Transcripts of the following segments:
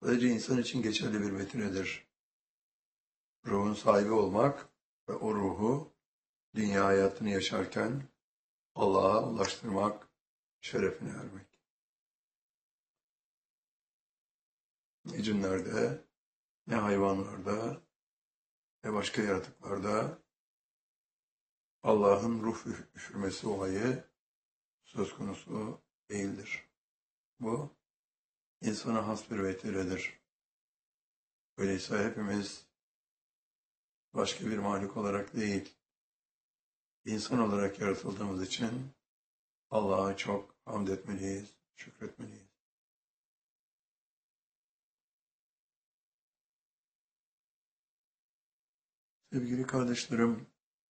sadece insan için geçerli bir metinedir. Ruhun sahibi olmak ve o ruhu dünya hayatını yaşarken Allah'a ulaştırmak, şerefine ermek. Ne cinlerde, ne hayvanlarda, ne başka yaratıklarda Allah'ın ruh üfürmesi olayı söz konusu değildir. Bu insana has bir vetiredir. Öyleyse hepimiz başka bir mahluk olarak değil, insan olarak yaratıldığımız için Allah'a çok hamd etmeliyiz, şükretmeliyiz. Sevgili kardeşlerim,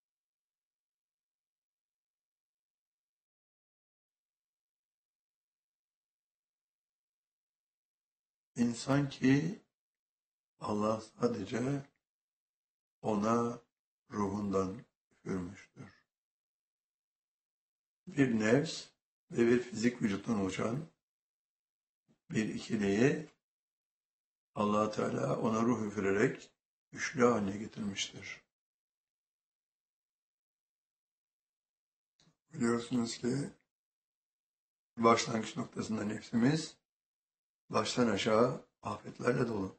insan ki Allah sadece ona ruhundan üfürmüştür. Bir nefs ve bir fizik vücuttan oluşan bir ikiliği Allah Teala ona ruh üfürerek üçlü haline getirmiştir. Biliyorsunuz ki başlangıç noktasında nefsimiz baştan aşağı afetlerle dolu.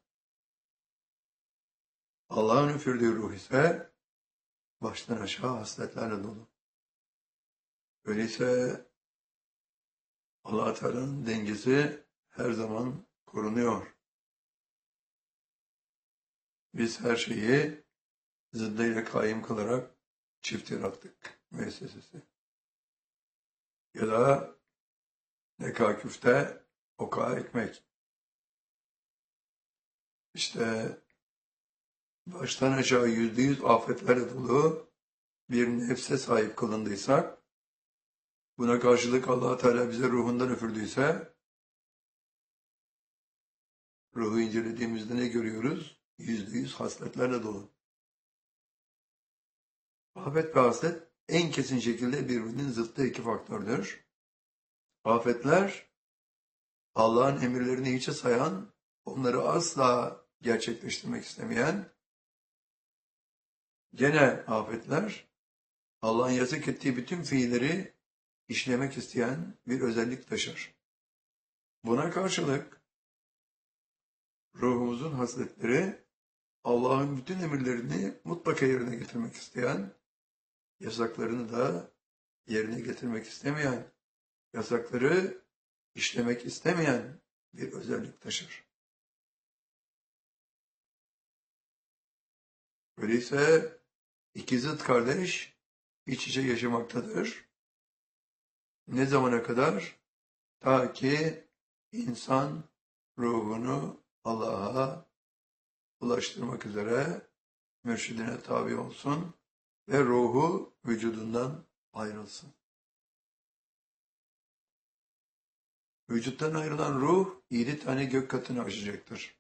Allah'ın üfürdüğü ruh ise baştan aşağı hasletlerle dolu. Öyleyse Allah Teala'nın dengesi her zaman korunuyor. Biz her şeyi zıddıyla kaim kılarak çift yarattık müessesesi. Ya da neka küfte, oka ekmek. İşte baştan aşağı %100 afetlerle dolu bir nefse sahip kılındıysak, buna karşılık Allah Teala bize ruhundan üfürdüyse, ruhu incelediğimizde ne görüyoruz? %100 hasletlerle dolu. Afet ve haslet en kesin şekilde birbirinin zıttı iki faktördür. Afetler, Allah'ın emirlerini hiçe sayan, onları asla gerçekleştirmek istemeyen, gene afetler, Allah'ın yasak ettiği bütün fiilleri işlemek isteyen bir özellik taşır. Buna karşılık, ruhumuzun hasletleri, Allah'ın bütün emirlerini mutlaka yerine getirmek isteyen, yasaklarını da yerine getirmek istemeyen, yasakları işlemek istemeyen bir özellik taşır. Öyleyse iki zıt kardeş iç içe yaşamaktadır. Ne zamana kadar? Ta ki insan ruhunu Allah'a ulaştırmak üzere mürşidine tabi olsun ve ruhu vücudundan ayrılsın. Vücuttan ayrılan ruh 7 tane gök katını aşacaktır.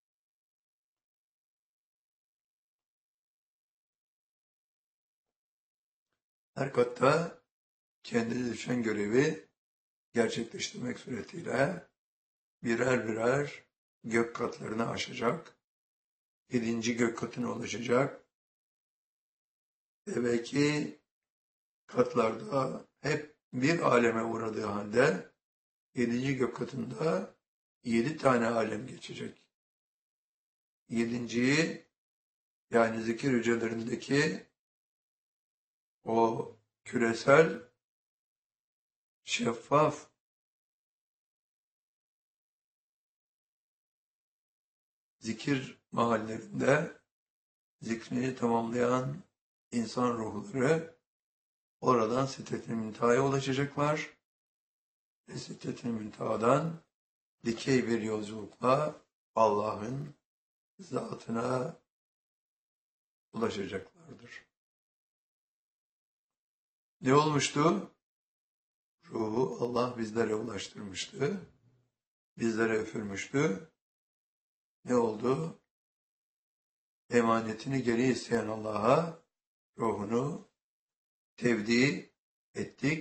Her katta kendine düşen görevi gerçekleştirmek suretiyle birer birer gök katlarını aşacak, 7. gök katına ulaşacak. Demek ki katlarda hep bir aleme uğradığı halde 7. gök katında 7 tane alem geçecek. 7.'yi yani zikir hücrelerindeki o küresel, şeffaf, zikir mahallerinde zikrini tamamlayan insan ruhları oradan Sidret-i Münteha'ya ulaşacaklar ve Sidret-i Münteha'dan dikey bir yolculukla Allah'ın zatına ulaşacaklardır. Ne olmuştu? Ruhu Allah bizlere ulaştırmıştı. Bizlere üfürmüştü. Ne oldu? Emanetini geri isteyen Allah'a ruhunu tevdi ettik.